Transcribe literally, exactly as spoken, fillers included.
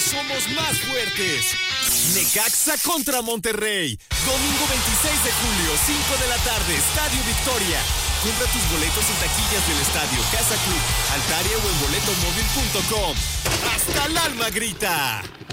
somos más fuertes. Necaxa contra Monterrey. Domingo veintiséis de julio, cinco de la tarde, Estadio Victoria. Compra tus boletos en taquillas del estadio, Casa Club, Altaria o en boletomóvil punto com. ¡Hasta el alma grita!